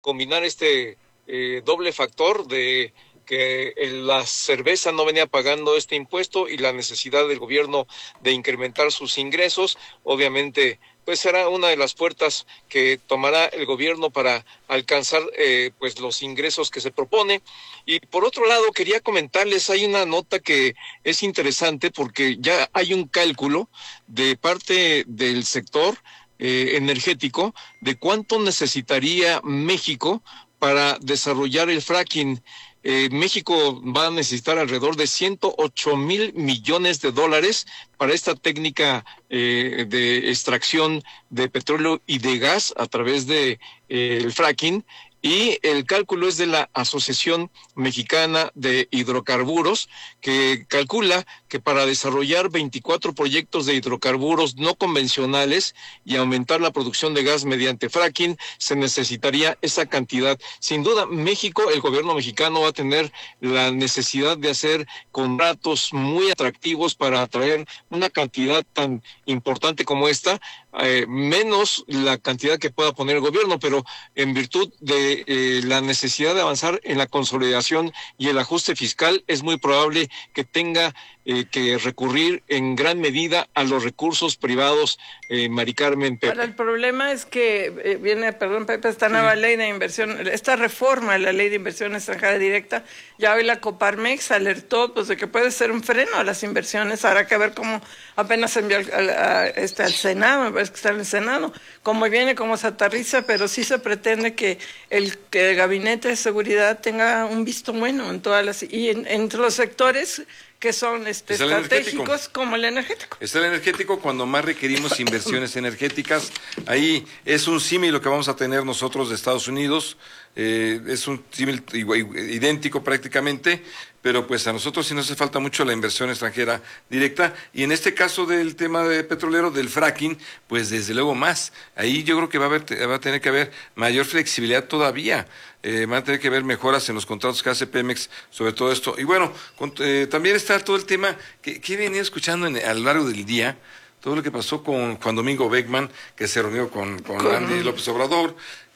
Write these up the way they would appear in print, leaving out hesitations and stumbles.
combinar este doble factor de que la cerveza no venía pagando este impuesto y la necesidad del gobierno de incrementar sus ingresos. Obviamente, pues será una de las puertas que tomará el gobierno para alcanzar pues los ingresos que se propone. Y por otro lado, quería comentarles, hay una nota que es interesante porque ya hay un cálculo de parte del sector energético de cuánto necesitaría México para desarrollar el fracking. México va a necesitar alrededor de 108 mil millones de dólares para esta técnica de extracción de petróleo y de gas a través de el fracking. Y el cálculo es de la Asociación Mexicana de Hidrocarburos, que calcula que para desarrollar 24 proyectos de hidrocarburos no convencionales y aumentar la producción de gas mediante fracking, se necesitaría esa cantidad. Sin duda, México, el gobierno mexicano va a tener la necesidad de hacer contratos muy atractivos para atraer una cantidad tan importante como esta, menos la cantidad que pueda poner el gobierno, pero en virtud de la necesidad de avanzar en la consolidación y el ajuste fiscal, es muy probable que tenga que recurrir en gran medida a los recursos privados, Mari Carmen, Pepe. Ahora, el problema es que viene, perdón, Pepe, esta nueva ley de inversión, esta reforma de la ley de inversión extranjera directa, ya hoy la Coparmex alertó pues de que puede ser un freno a las inversiones. Habrá que ver cómo apenas envió al Senado, me parece que está en el Senado, cómo viene, cómo se aterriza, pero sí se pretende que el gabinete de seguridad tenga un visto bueno en todas las, y entre los sectores que son estratégicos, como el energético. Está el energético cuando más requerimos inversiones energéticas. Ahí es un símil lo que vamos a tener nosotros de Estados Unidos, es un símil idéntico prácticamente, pero pues a nosotros sí nos hace falta mucho la inversión extranjera directa, y en este caso del tema de petrolero, del fracking, pues desde luego más. Ahí yo creo que va a tener que haber mayor flexibilidad todavía. Van a tener que haber mejoras en los contratos que hace Pemex sobre todo esto. Y bueno, también está todo el tema que he venido escuchando a lo largo del día, todo lo que pasó con Juan Domingo Beckman, que se reunió con Andy López Obrador,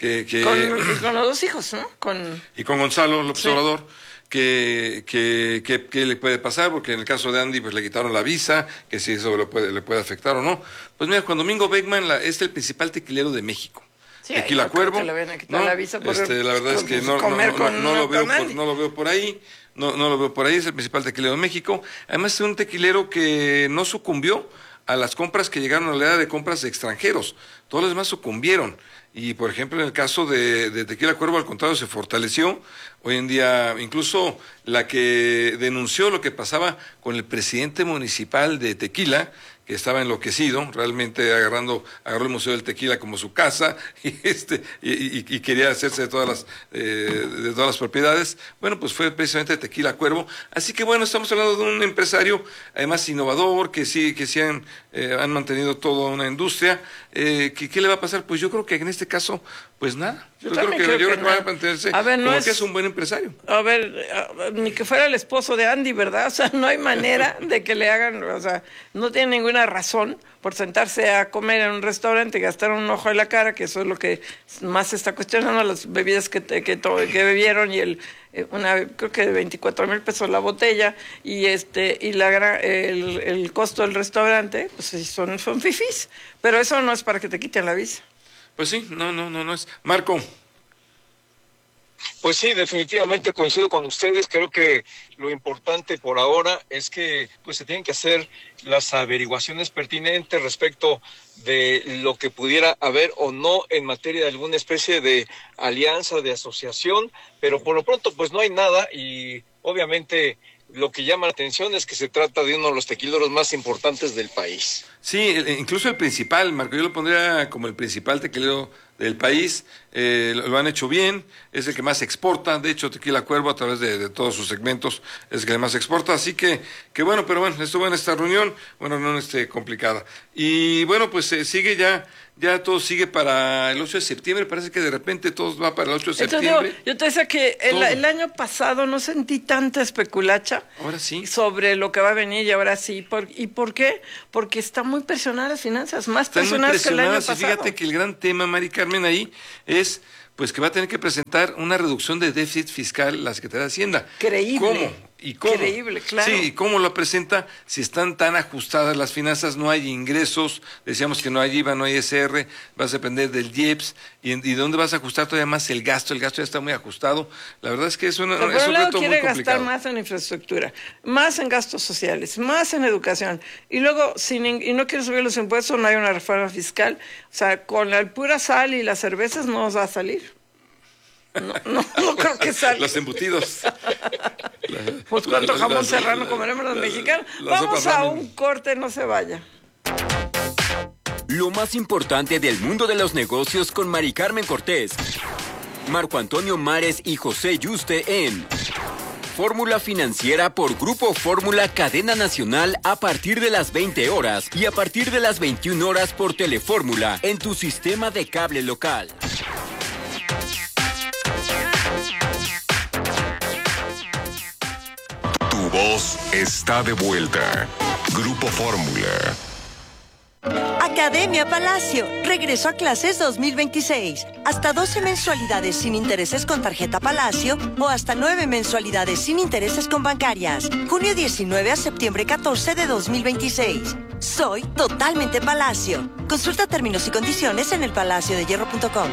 con los dos hijos, ¿no? Y con Gonzalo López Obrador, que le puede pasar, porque en el caso de Andy pues le quitaron la visa, que si eso le puede afectar o no. Pues mira, Juan Domingo Beckman es el principal tequilero de México. Sí, Tequila Cuervo, la verdad es que no lo veo por ahí, no lo veo por ahí, es el principal tequilero de México. Además es un tequilero que no sucumbió a las compras que llegaron a la era de compras de extranjeros, todos los demás sucumbieron. Y por ejemplo en el caso de Tequila Cuervo, al contrario, se fortaleció. Hoy en día, incluso la que denunció lo que pasaba con el presidente municipal de Tequila, que estaba enloquecido, realmente agarró el Museo del Tequila como su casa, y quería hacerse de todas las propiedades. Bueno, pues fue precisamente Tequila Cuervo. Así que bueno, estamos hablando de un empresario, además innovador, que sí han mantenido toda una industria. ¿Qué le va a pasar? Pues yo creo que en este caso, pues nada. Yo creo que va a mantenerse como que es un buen empresario. A ver, ni que fuera el esposo de Andy, ¿verdad? O sea, no hay manera de que le hagan, o sea, no tiene ninguna razón por sentarse a comer en un restaurante y gastar un ojo en la cara, que eso es lo que más se está cuestionando, las bebidas que bebieron y creo que de 24,000 pesos la botella, y el costo del restaurante, pues son fifís, pero eso no es para que te quiten la visa. Pues sí, no es. Marco. Pues sí, definitivamente coincido con ustedes. Creo que lo importante por ahora es que pues se tienen que hacer las averiguaciones pertinentes respecto de lo que pudiera haber o no en materia de alguna especie de alianza, de asociación, pero por lo pronto pues no hay nada, y obviamente lo que llama la atención es que se trata de uno de los tequileros más importantes del país. Sí, incluso el principal, Marco, yo lo pondría como el principal tequilero del país. Lo han hecho bien, es el que más exporta. De hecho, Tequila Cuervo, a través de todos sus segmentos, es el que más exporta. Así que bueno, pero bueno, estuvo en esta reunión, no complicada. Y bueno, pues sigue ya todo sigue para el 8 de septiembre. Parece que de repente todo va para el 8 de septiembre. Yo te decía que el año pasado no sentí tanta especulacha. Ahora sí. Sobre lo que va a venir, y ahora sí. ¿Y por qué? Porque está muy presionadas las finanzas, más presionadas que el año pasado. Y fíjate que el gran tema, Mari Carmen, ahí es pues que va a tener que presentar una reducción de déficit fiscal la Secretaría de Hacienda. Creíble. ¿Cómo? ¿Y cómo? Creíble, claro. Sí, ¿y cómo lo presenta? Si están tan ajustadas las finanzas, no hay ingresos, decíamos que no hay IVA, no hay SR, vas a depender del IEPS, ¿y dónde vas a ajustar todavía más el gasto? El gasto ya está muy ajustado. La verdad es que es un reto muy complicado. Por un lado quiere gastar más en infraestructura, más en gastos sociales, más en educación, y luego, y no quiere subir los impuestos, no hay una reforma fiscal. O sea, con la pura sal y las cervezas no nos va a salir. No creo que salga. Los embutidos. Pues cuánto jamón serrano comeremos los mexicanos. Vamos a un corte, no se vaya. Lo más importante del mundo de los negocios con Mari Carmen Cortés, Marco Antonio Mares y José Yuste en Fórmula Financiera por Grupo Fórmula Cadena Nacional a partir de las 20 horas y a partir de las 21 horas por Telefórmula en tu sistema de cable local. Tu voz está de vuelta. Grupo Fórmula. Academia Palacio. Regreso a clases 2026. Hasta 12 mensualidades sin intereses con tarjeta Palacio o hasta 9 mensualidades sin intereses con bancarias. Junio 19 a septiembre 14 de 2026. Soy totalmente Palacio. Consulta términos y condiciones en elpalaciodehierro.com.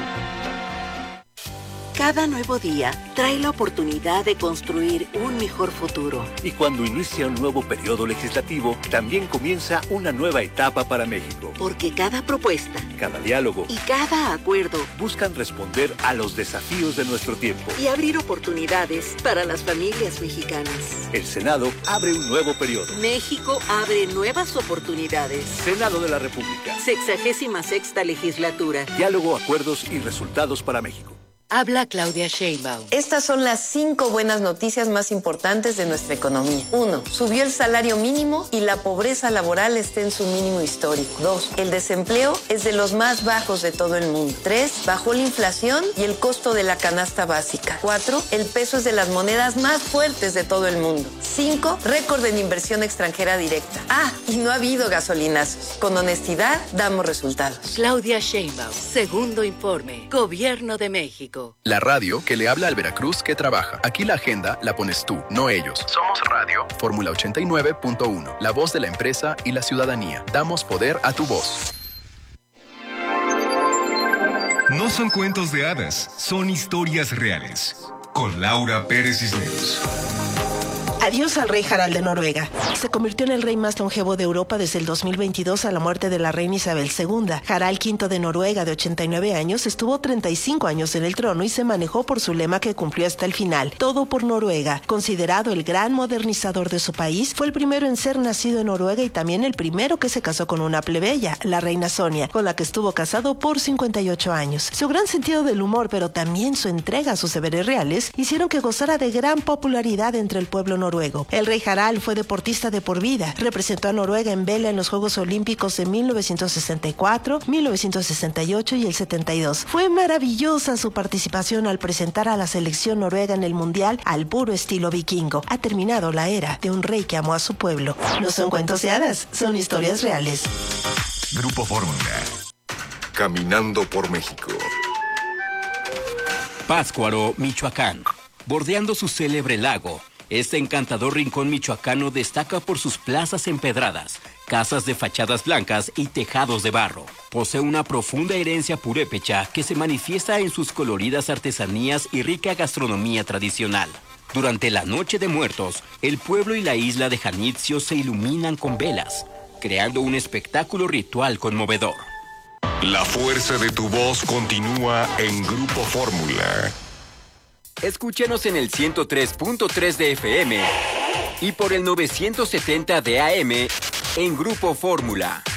Cada nuevo día trae la oportunidad de construir un mejor futuro. Y cuando inicia un nuevo periodo legislativo, también comienza una nueva etapa para México. Porque cada propuesta, cada diálogo y cada acuerdo buscan responder a los desafíos de nuestro tiempo y abrir oportunidades para las familias mexicanas. El Senado abre un nuevo periodo. México abre nuevas oportunidades. Senado de la República. 66ª legislatura. Diálogo, acuerdos y resultados para México. Habla Claudia Sheinbaum. Estas son las 5 buenas noticias más importantes de nuestra economía. 1. Subió el salario mínimo y la pobreza laboral está en su mínimo histórico. 2. El desempleo es de los más bajos de todo el mundo. 3. Bajó la inflación y el costo de la canasta básica. 4. El peso es de las monedas más fuertes de todo el mundo. 5. Récord en inversión extranjera directa. Y no ha habido gasolinazos. Con honestidad damos resultados. Claudia Sheinbaum. Segundo informe. Gobierno de México. La radio que le habla al Veracruz que trabaja. Aquí la agenda la pones tú, no ellos. Somos Radio Fórmula 89.1, la voz de la empresa y la ciudadanía. Damos poder a tu voz. No son cuentos de hadas, son historias reales. Con Laura Pérez Cisneros. Adiós al rey Harald de Noruega. Se convirtió en el rey más longevo de Europa desde el 2022 a la muerte de la reina Isabel II. Harald V de Noruega, de 89 años, estuvo 35 años en el trono y se manejó por su lema que cumplió hasta el final: todo por Noruega. Considerado el gran modernizador de su país, fue el primero en ser nacido en Noruega y también el primero que se casó con una plebeya, la reina Sonia, con la que estuvo casado por 58 años. Su gran sentido del humor, pero también su entrega a sus deberes reales, hicieron que gozara de gran popularidad entre el pueblo noruego. El rey Harald fue deportista de por vida. Representó a Noruega en vela en los Juegos Olímpicos de 1964, 1968 y el 72. Fue maravillosa su participación al presentar a la selección noruega en el Mundial al puro estilo vikingo. Ha terminado la era de un rey que amó a su pueblo. No son cuentos de hadas, son historias reales. Grupo Fórmula. Caminando por México. Pátzcuaro, Michoacán. Bordeando su célebre lago, este encantador rincón michoacano destaca por sus plazas empedradas, casas de fachadas blancas y tejados de barro. Posee una profunda herencia purépecha que se manifiesta en sus coloridas artesanías y rica gastronomía tradicional. Durante la Noche de Muertos, el pueblo y la isla de Janitzio se iluminan con velas, creando un espectáculo ritual conmovedor. La fuerza de tu voz continúa en Grupo Fórmula. Escúchanos en el 103.3 de FM y por el 970 de AM en Grupo Fórmula.